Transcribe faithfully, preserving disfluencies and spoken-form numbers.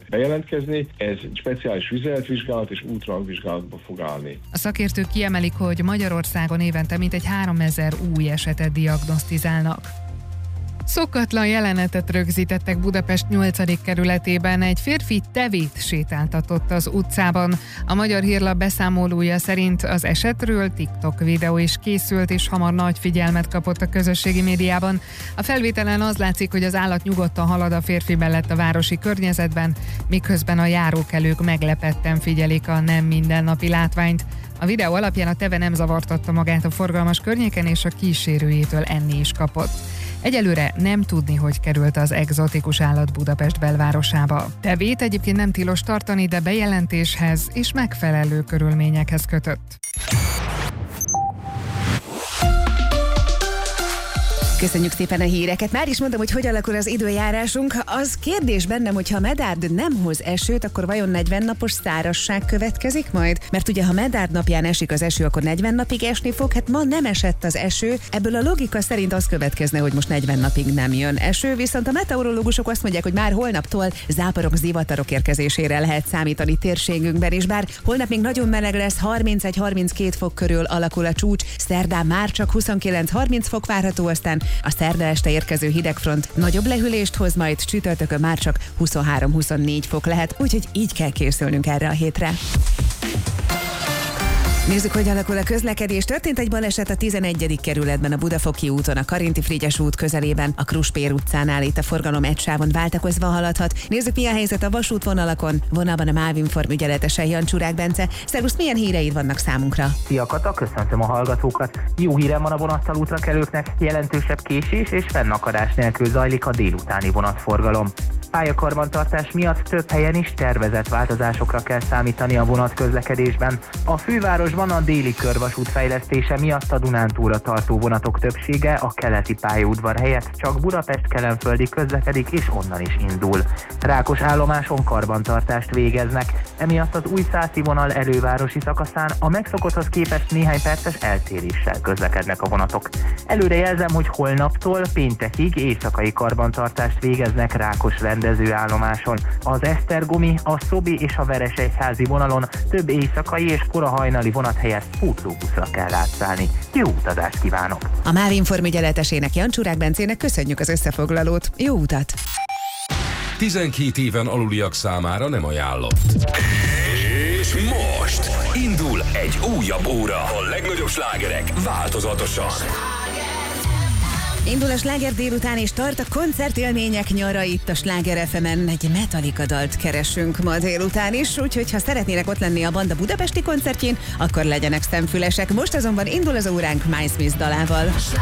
bejelentkezni. Ez speciális vizeletvizsgálat és ultrahangjvizsgálatba fog állni. A szakértők kiemelik, hogy Magyarországon évente mintegy háromezer új esetet diagnosztizálnak. Szokatlan jelenetet rögzítettek Budapest nyolcadik kerületében. Egy férfi tevét sétáltatott az utcában. A Magyar Hírlap beszámolója szerint az esetről TikTok videó is készült, és hamar nagy figyelmet kapott a közösségi médiában. A felvételen az látszik, hogy az állat nyugodtan halad a férfi mellett a városi környezetben, miközben a járókelők meglepetten figyelik a nem mindennapi látványt. A videó alapján a teve nem zavartatta magát a forgalmas környéken, és a kísérőjétől enni is kapott. Egyelőre nem tudni, hogy került az egzotikus állat Budapest belvárosába. Tevét egyébként nem tilos tartani, de bejelentéshez és megfelelő körülményekhez kötött. Köszönjük szépen a híreket. Már is mondom, hogy hogy alakul az időjárásunk. Az kérdés bennem, hogy ha a medárd nem hoz esőt, akkor vajon negyven napos szárazság következik majd? Mert ugye, ha medárd napján esik az eső, akkor negyven napig esni fog. Hát ma nem esett az eső. Ebből a logika szerint az következne, hogy most negyven napig nem jön eső. Viszont a meteorológusok azt mondják, hogy már holnaptól záporok, zivatarok érkezésére lehet számítani térségünkben, és bár holnap még nagyon meleg lesz, harmincegy-harminckét fok körül alakul a csúcs, szerdán már csak huszonkilenc-harminc fok várható, aztán a szerda este érkező hidegfront nagyobb lehűlést hoz, majd csütörtökön már csak huszonhárom-huszonnégy fok lehet, úgyhogy így kell készülnünk erre a hétre. Nézzük, hogy alakul a közlekedés. Történt egy baleset a tizenegyedik kerületben, a Budafoki úton, a Karinti Frigyes út közelében, a Kruspér utcánál. Itt a forgalom egy sávon váltakozva haladhat. Nézzük, mi a helyzet a vasútvonalakon. Vonalban a Mávinform ügyeletese Jancsúrák Bence. Szervusz, milyen híreid vannak számunkra? Szia Kata, köszöntöm a hallgatókat. Jó hírem van a vonattal útra kelőknek, jelentősebb késés és fennakadás nélkül zajlik a délutáni vonatforgalom. Pályakarbantartás miatt több helyen is tervezett változásokra kell számítani a vonatközlekedésben. A fővárosban a déli körvasút fejlesztése miatt a Dunántúlra tartó vonatok többsége a keleti pályaudvar helyett csak Budapest-Kelenföldig közlekedik és onnan is indul. Rákos állomáson karbantartást végeznek, emiatt az új szászi vonal elővárosi szakaszán a megszokotthoz képest néhány perces eltéréssel közlekednek a vonatok. Előre jelzem, hogy holnaptól péntekig éjszakai karbantartást végeznek Rákos rendezőállomáson. Az Esztergomi, a Szobi és a Veresegyházi vonalon több éjszakai és kora hajnali vonat helyett pótlóbuszra kell átszállni. Jó utazást kívánok! A Mávinform ügyeletesének, Jancsúrák Bencének köszönjük az összefoglalót. Jó utat! tizenkét éven aluliak számára nem ajánlott. És most indul egy újabb óra. A legnagyobb slágerek változatosan. Indul a sláger délután, és tart a koncertélmények nyara itt a Sláger ef emen. Egy Metallica dalt keresünk ma délután is, úgyhogy ha szeretnének ott lenni a banda budapesti koncertjén, akkor legyenek szemfülesek. Most azonban indul az óránk Miles Smith dalával.